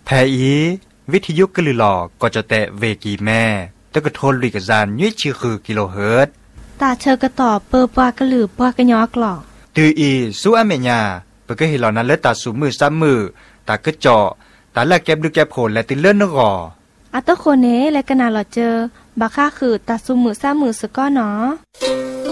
แทอีวิทยุกลือหลอก็จะแตะเวกีแม่ตะกะโทนลิกะจานยุ้ยชื่อคือกิโลเฮิรตซ์ตาเชอกระต่อเปอปากระหลือปากระยอกหลอกตืออีสู้อเมญาเปก็เห็นเหล่านั้นเลตาสูมือซ้ำมือตากระเจาะตาละแก็บดึกแก็บโผลและติเลื่อนนกออัตโคเนและกะนาหลอเจอบักค่าคือตาซุมือซ้ำมือสะก้อหนอ